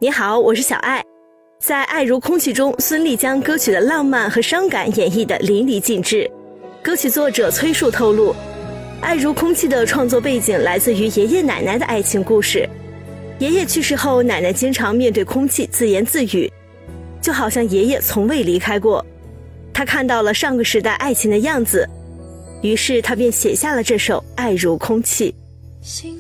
你好，我是小爱。在《爱如空气》中，孙俪将歌曲的浪漫和伤感演绎得淋漓尽致。歌曲作者崔树透露，《爱如空气》的创作背景来自于爷爷奶奶的爱情故事。爷爷去世后，奶奶经常面对空气自言自语，就好像爷爷从未离开过。他看到了上个时代爱情的样子，于是他便写下了这首《爱如空气》。 幸